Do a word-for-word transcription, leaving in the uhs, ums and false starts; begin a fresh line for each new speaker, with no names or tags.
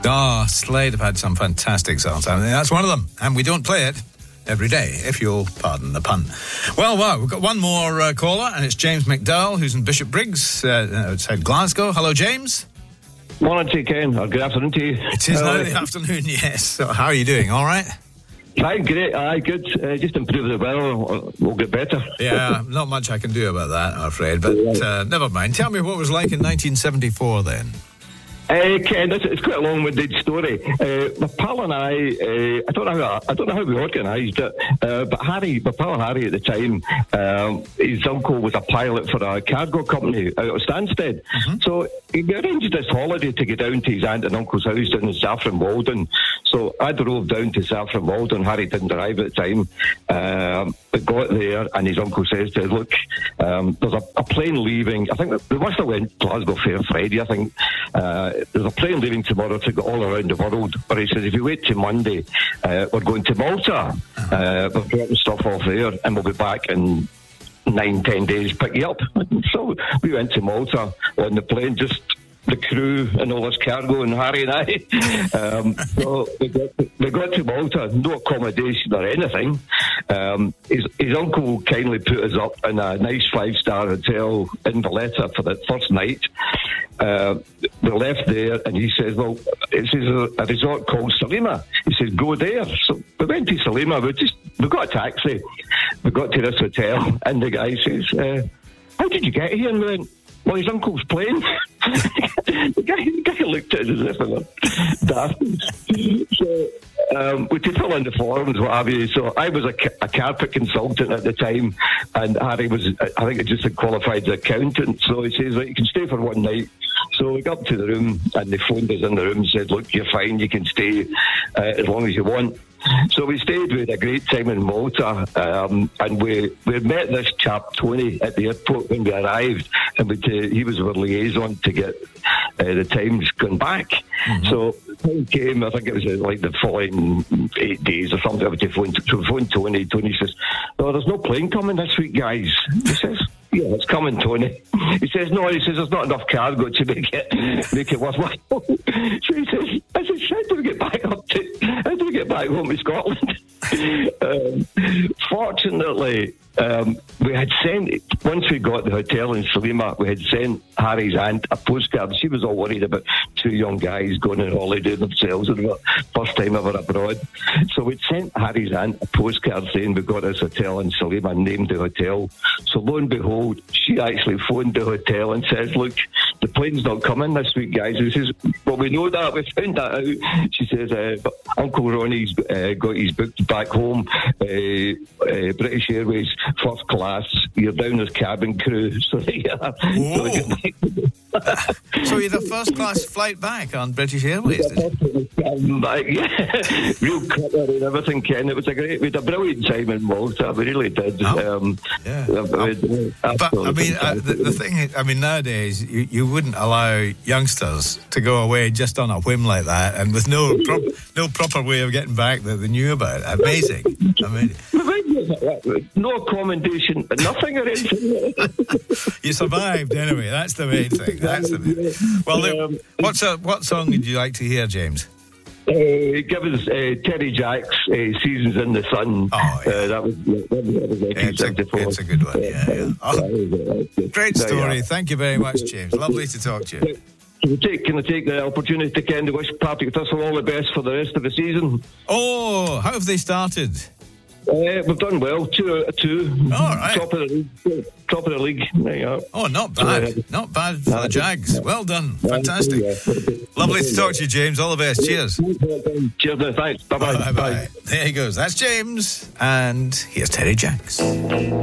Oh, Slade have had some fantastic songs. I mean, that's one of them. And we don't play it every day, if you'll pardon the pun. Well, wow, we've got one more uh, caller, and it's James McDowell, who's in Bishop Briggs, uh, outside Glasgow. Hello, James.
Morning to you, Ken, or good afternoon to you.
It is
uh,
now the afternoon, yes. So how are you doing? All right?
Fine, great, aye, good. Uh, just improve the weather, we'll get better.
Yeah, not much I can do about that, I'm afraid, but uh, never mind. Tell me what it was like in nineteen seventy-four then.
Uh, Ken, it's, it's quite a long-winded story. Uh, my pal and I, uh, I don't know how I don't know how we organised it, uh, but Harry, my pal Harry at the time, um, his uncle was a pilot for a cargo company out of Stansted. Mm-hmm. So he arranged this holiday to get down to his aunt and uncle's house down in Saffron Walden. So I drove down to Saffron Walden. Harry didn't arrive at the time. Um, but got there, and his uncle says to us, look, um, there's a, a plane leaving. I think they must have went Glasgow Fair Friday, I think. Uh, there's a plane leaving tomorrow to go all around the world. But he says, if you wait till Monday, uh, we're going to Malta. Uh, we're dropping stuff off there, and we'll be back in nine, ten days, pick you up. So we went to Malta on the plane, just the crew and all this cargo and Harry and I. Um, so we got, to, we got to Malta, no accommodation or anything. Um, his, his uncle kindly put us up in a nice five-star hotel in Valletta for the first night. Uh, we left there, and he says, well, it's a, a resort called Salima. He says, go there. So we went to Salima. We just we got a taxi. We got to this hotel, and the guy says, uh, how did you get here? And we went, well, his uncle's plane. the, guy, the guy looked at us as if we were daft. So um, we could fill in the forms, what have you. So I was a, a carpet consultant at the time, and Harry was, I think, just a qualified accountant. So he says, right, you can stay for one night. So we got up to the room, and they phoned us in the room and said, look, you're fine, you can stay uh, as long as you want. So we stayed, we had a great time in Malta, um, and we, we met this chap, Tony, at the airport when we arrived, and we t- he was our liaison to get uh, the times gone back. Mm-hmm. So the time came, I think it was uh, like the following eight days or something, I would phone, to phone Tony. Tony says, oh, there's no plane coming this week, guys. He says, yeah, it's coming, Tony. He says, no, he says, there's not enough cargo to make it make it worthwhile. So he says, I said, how do we get back up to, how do we get back home to Scotland? um, fortunately, um, we had sent, once we got the hotel in Salima, we had sent Harry's aunt a postcard. She was all worried about two young guys going on holiday themselves for the first time ever abroad. So we'd sent Harry's aunt a postcard saying we got this hotel in Salima and named the hotel. So lo and behold, she actually phoned the hotel and says, look, the plane's not coming this week, guys. He says, well, we know that, we found that out. She says, uh, but Uncle Ronnie's uh, got his booked back home, uh, uh, British Airways, first class, you're down as cabin crew. So, yeah. So,
so you had a first class flight back on British Airways, did you?
Back, yeah. Real cutter and everything, Ken. It was a great, we had a brilliant time in Malta, we really did.
Oh,
um,
yeah.
Uh,
oh. But, I mean, uh, the, the thing is, I mean, nowadays, you, you wouldn't allow youngsters to go away just on a whim like that and with no pro- no proper way of getting back that they knew about. Amazing. I mean,
no accommodation, nothing or anything.
You survived anyway. That's the main thing. That's the main thing. Well, um, what's a, what song would you like to hear, James?
Uh, give us uh, Terry Jacks' uh, Seasons in the Sun.
Oh, yeah.
Uh, that was, that was, that was
it's, a, it's a good one, yeah. yeah. Oh, great story. Yeah. Thank you very much, James. Lovely to talk to you.
Can I take, can I take the opportunity to Ken to wish Partick Thistle all the best for the rest of the season?
Oh, how have they started?
Uh, we've done well, two, two.
All right.
Top of the league. Top of the league. There you are.
Oh, not bad. Uh, not bad for the Jags. Well done. Fantastic. Lovely to talk to you, James. All the best. Cheers.
Cheers. Thanks. Bye-bye.
Bye-bye. There he goes. That's James. And here's Terry Jacks.